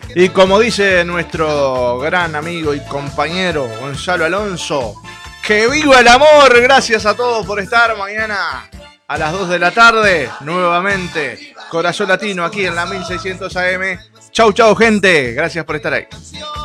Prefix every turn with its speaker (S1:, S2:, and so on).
S1: Y como dice nuestro gran amigo y compañero Gonzalo Alonso, ¡que viva el amor! Gracias a todos por estar mañana a las 2 de la tarde, nuevamente, Corazón Latino aquí en la 1600 AM. Chau, chau, gente. Gracias por estar ahí.